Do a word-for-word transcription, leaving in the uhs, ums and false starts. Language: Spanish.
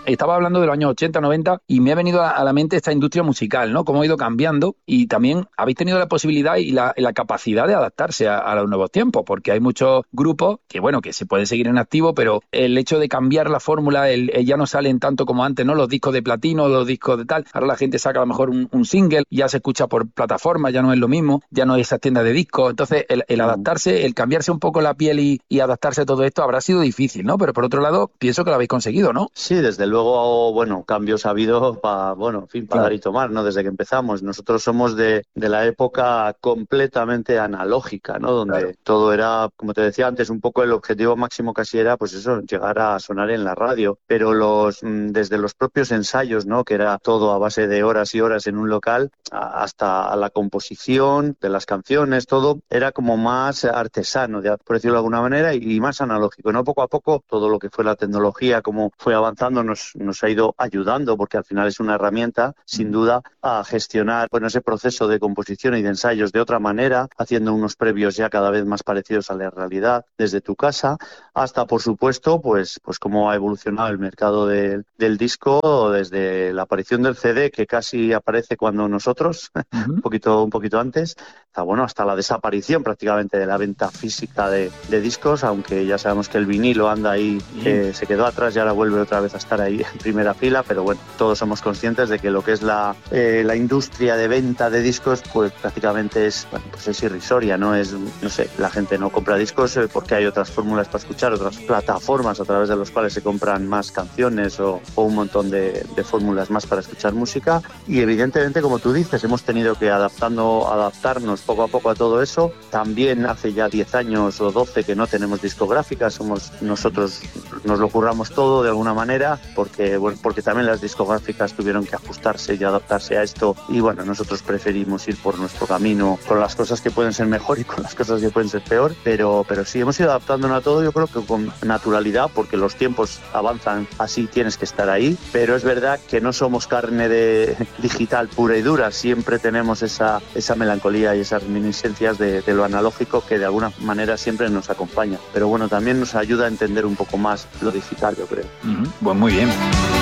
estaba hablando de los años ochenta, noventa y me ha venido a, a la mente esta industria musical, ¿no? Cómo ha ido cambiando y también habéis tenido la posibilidad y la, la capacidad de adaptarse a, a los nuevos tiempos, porque hay muchos grupos que, bueno, que se pueden seguir en activo, pero el hecho de cambiar la fórmula, el, el ya no salen tanto como antes, ¿no? Los discos de platino, los discos de tal, ahora la gente saca a lo mejor un, un single, ya se escucha por plataforma, ya no es lo mismo, ya no hay esas tiendas de discos, entonces el, el adaptarse, el cambiarse un poco la piel y, y adaptarse a todo esto habrá sido difícil, ¿no? Pero por otro lado, pienso que lo habéis conseguido, ¿no? Sí, desde luego, bueno, cambios ha habido para, bueno, en fin, para Claro. dar y tomar, ¿no? Desde que empezamos. Nosotros somos de, de la época completamente analógica, ¿no? Donde Claro. todo era, como te decía antes, un poco el objetivo máximo casi era, pues eso, llegar a sonar en la radio. Pero los, desde los propios ensayos, ¿no? Que era todo a base de horas y horas en un local, hasta la composición de las canciones, todo era como más artesano, por decirlo de alguna manera, y más analógico, ¿no? Poco a poco, todo lo que fue la tecnología, como fue avanzando, nos, nos ha ido ayudando, porque al final es una herramienta, sin duda, a gestionar, bueno, ese proceso de composición y de ensayos de otra manera, haciendo unos previos ya cada vez más parecidos a la realidad desde tu casa, hasta, por supuesto, pues, pues cómo ha evolucionado el mercado de, del disco desde la aparición del C D, que casi aparece cuando nosotros, Uh-huh. un poquito, un poquito antes, hasta, bueno, hasta la desaparición prácticamente de la venta física de, de discos, aunque ya sabemos que el vinilo anda ahí, eh, se quedó atrás y ahora vuelve otra vez a estar ahí en primera fila, pero bueno, todos somos conscientes de que lo que es la, eh, la industria de venta de discos, pues prácticamente es, bueno, pues es irrisoria, ¿no? Es, no sé, la gente no compra discos eh, porque hay otras fórmulas para escuchar, otras plataformas a través de las cuales se compran más canciones o, o un montón de, de fórmulas más para escuchar música, y evidentemente, como tú dices, hemos tenido que adaptando, adaptarnos poco a poco a todo eso. También hace ya diez años o doce que no tenemos discográficas, somos nosotros, nos lo curramos todo de alguna manera, porque, bueno, porque también las discográficas tuvieron que ajustarse y adaptarse a esto, y bueno, nosotros preferimos ir por nuestro camino con las cosas que pueden ser mejor y con las cosas que pueden ser peor, pero, pero sí, hemos ido adaptándonos a todo, yo creo que con naturalidad, porque los tiempos avanzan así, tienes que estar ahí, pero es verdad que no somos carne de digital pura y dura, siempre tenemos esa, esa melancolía y esas reminiscencias de, de lo analógico que de alguna manera siempre nos acompaña, pero bueno, también nos ayuda a entender un poco más lo digital, yo creo. Uh-huh. Pues muy bien.